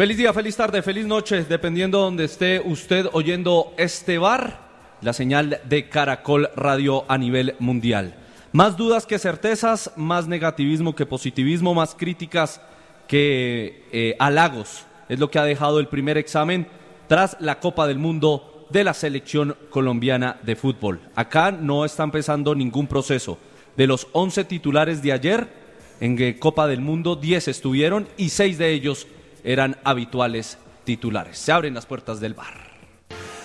Feliz día, feliz tarde, feliz noche, dependiendo de donde esté usted oyendo este bar, la señal de Caracol Radio a nivel mundial. Más dudas que certezas, más negativismo que positivismo, más críticas que halagos. Es lo que ha dejado el primer examen tras la Copa del Mundo de la selección colombiana de fútbol. Acá no está empezando ningún proceso. De los 11 titulares de ayer, en Copa del Mundo, 10 estuvieron y 6 de ellos eran habituales titulares. Se abren las puertas del bar.